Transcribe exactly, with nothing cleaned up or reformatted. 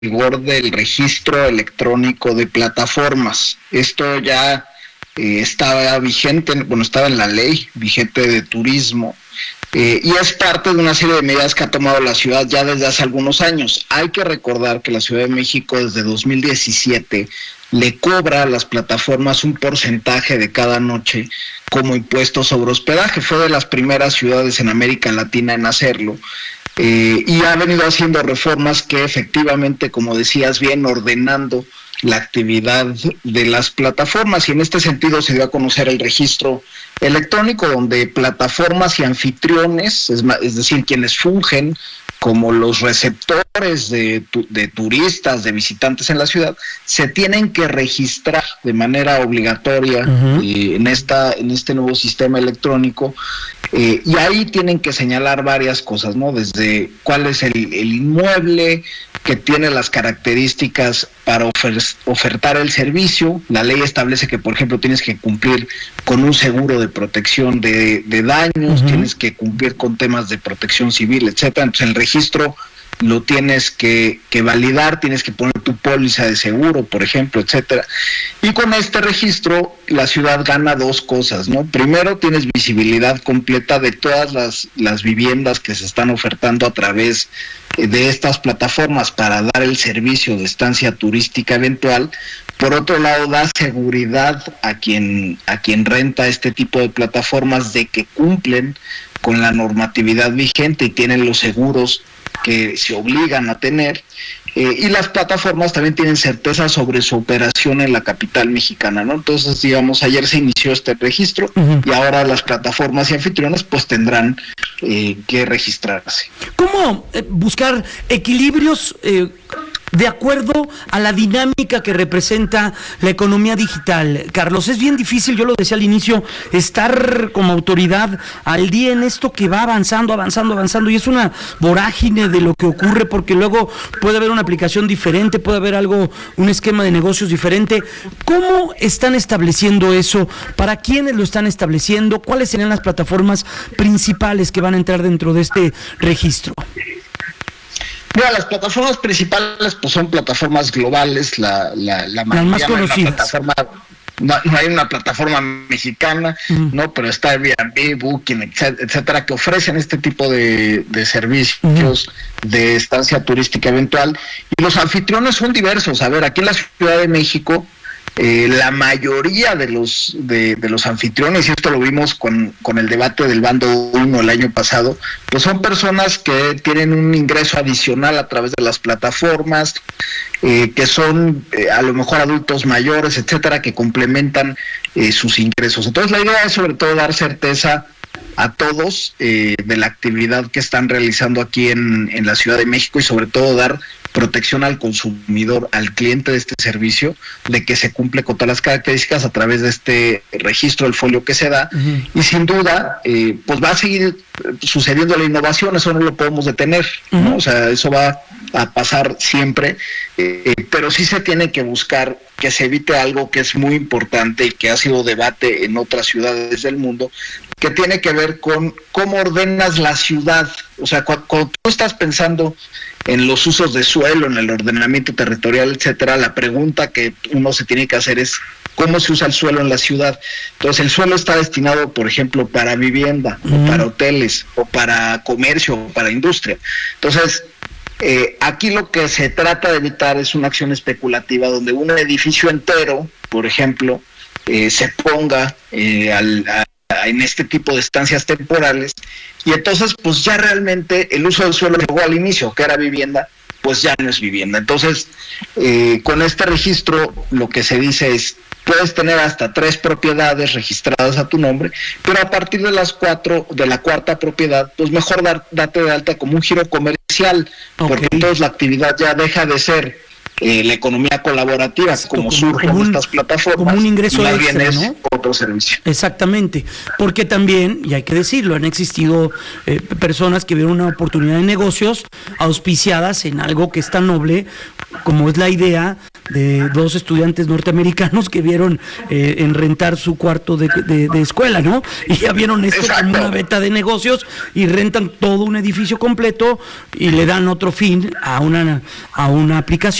vigor del registro electrónico de plataformas. Esto ya eh, estaba vigente, bueno, estaba en la ley vigente de turismo, eh, y es parte de una serie de medidas que ha tomado la ciudad ya desde hace algunos años. Hay que recordar que la Ciudad de México desde dos mil diecisiete le cobra a las plataformas un porcentaje de cada noche como impuesto sobre hospedaje. Fue de las primeras ciudades en América Latina en hacerlo. Eh, y ha venido haciendo reformas que efectivamente, como decías bien, ordenando la actividad de las plataformas, y en este sentido se dio a conocer el registro electrónico, donde plataformas y anfitriones, es, es decir, quienes fungen como los receptores de, de turistas, de visitantes en la ciudad, se tienen que registrar de manera obligatoria uh-huh. eh, en esta en este nuevo sistema electrónico, eh, y ahí tienen que señalar varias cosas, ¿no? Desde cuál es el, el inmueble que tiene las características para ofer- ofertar el servicio. La ley establece que, por ejemplo, tienes que cumplir con un seguro de protección de, de daños, uh-huh. tienes que cumplir con temas de protección civil, etcétera. Entonces el registro lo tienes que, que validar, tienes que poner tu póliza de seguro, por ejemplo, etcétera. Y con este registro la ciudad gana dos cosas, ¿no? Primero, tienes visibilidad completa de todas las, las viviendas que se están ofertando a través de estas plataformas para dar el servicio de estancia turística eventual. Por otro lado, da seguridad a quien, a quien renta este tipo de plataformas de que cumplen con la normatividad vigente y tienen los seguros que se obligan a tener, eh, y las plataformas también tienen certeza sobre su operación en la capital mexicana, ¿no? Entonces, digamos, ayer se inició este registro uh-huh. y ahora las plataformas y anfitriones pues tendrán eh, que registrarse. ¿Cómo eh, buscar equilibrios eh, de acuerdo a la dinámica que representa la economía digital? Carlos, es bien difícil, yo lo decía al inicio, estar como autoridad al día en esto que va avanzando, avanzando, avanzando, y es una vorágine de lo que ocurre, porque luego puede haber una aplicación diferente, puede haber algo, un esquema de negocios diferente. ¿Cómo están estableciendo eso? ¿Para quiénes lo están estableciendo? ¿Cuáles serían las plataformas principales que van a entrar dentro de este registro? Mira, las plataformas principales pues son plataformas globales, la, la, la las más conocidas. Plataforma, no, no hay una plataforma mexicana, uh-huh. no, pero está Airbnb, Booking, etcétera, que ofrecen este tipo de, de servicios uh-huh. de estancia turística eventual. Y los anfitriones son diversos. A ver, aquí en la Ciudad de México, Eh, la mayoría de los de, de los anfitriones, y esto lo vimos con, con el debate del bando uno el año pasado, pues son personas que tienen un ingreso adicional a través de las plataformas, eh, que son eh, a lo mejor adultos mayores, etcétera, que complementan eh, sus ingresos. Entonces la idea es sobre todo dar certeza a todos eh, de la actividad que están realizando aquí en, en la Ciudad de México, y sobre todo dar protección al consumidor, al cliente de este servicio, de que se cumple con todas las características a través de este registro del folio que se da, uh-huh. y sin duda eh, pues va a seguir sucediendo la innovación, eso no lo podemos detener, uh-huh. ¿no? O sea, eso va a pasar siempre, eh, pero sí se tiene que buscar que se evite algo que es muy importante y que ha sido debate en otras ciudades del mundo, que tiene que ver con cómo ordenas la ciudad. O sea, cuando, cuando tú estás pensando en los usos de suelo, en el ordenamiento territorial, etcétera, la pregunta que uno se tiene que hacer es cómo se usa el suelo en la ciudad. Entonces, el suelo está destinado, por ejemplo, para vivienda, mm. o para hoteles, o para comercio, o para industria. Entonces, eh, aquí lo que se trata de evitar es una acción especulativa donde un edificio entero, por ejemplo, eh, se ponga eh, al, a, en este tipo de estancias temporales, y entonces pues ya realmente el uso del suelo que llegó al inicio, que era vivienda, pues ya no es vivienda. Entonces, eh, con este registro lo que se dice es, puedes tener hasta tres propiedades registradas a tu nombre, pero a partir de las cuatro, de la cuarta propiedad, pues mejor dar, date de alta como un giro comercial, okay. porque entonces la actividad ya deja de ser eh, la economía colaborativa, como, como surgen como un, estas plataformas, como un ingreso y extra, es ¿no? Otro servicio. Exactamente, porque también, y hay que decirlo, han existido eh, personas que vieron una oportunidad de negocios auspiciadas en algo que es tan noble como es la idea de dos estudiantes norteamericanos que vieron eh, en rentar su cuarto de, de, de escuela, ¿no? Y ya vieron esto Exacto. como una beta de negocios y rentan todo un edificio completo y le dan otro fin a una, a una aplicación.